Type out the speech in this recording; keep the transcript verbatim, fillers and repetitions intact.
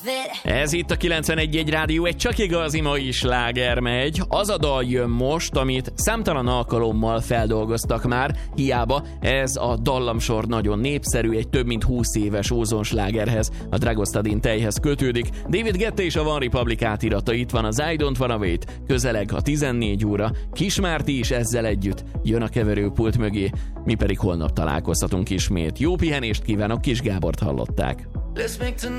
Ez itt a kilencvenegy egy rádió, egy csak igazi mai sláger megy. Az a dal jön most, amit számtalan alkalommal feldolgoztak már, hiába ez a dallamsor nagyon népszerű, egy több mint húsz éves ózonslágerhez, a Dragostadin tejhez kötődik. David Guetta és a One Republic átirata, itt van az I Don't Wanna Wait, közeleg a tizennégy óra, Kismárti is ezzel együtt jön a keverőpult mögé, mi pedig holnap találkozhatunk ismét. Jó pihenést kívánok, Kis Gábort hallották.